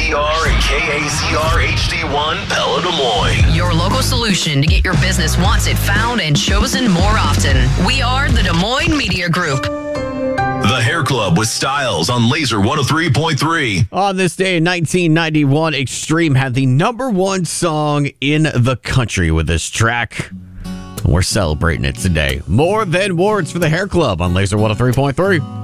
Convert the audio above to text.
KAZR and KAZR HD1 Pella Des Moines. Your local solution to get your business wanted, found, and chosen more often. We are the Des Moines Media Group. The Hair Club with Styles on Laser 103.3. On this day in 1991, Extreme had the #1 song in the country with this track. We're celebrating it today. More Than Words for the Hair Club on Laser 103.3.